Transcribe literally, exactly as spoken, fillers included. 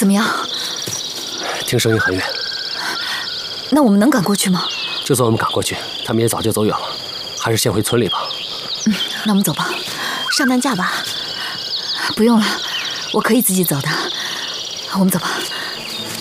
么样？ 听声音很远。 那我们能赶过去吗？ 就算我们赶过去，他们也早就走远了。还是先回村里吧。 嗯，那我们走吧，上担架吧。不用了，我可以自己走的。我们走吧。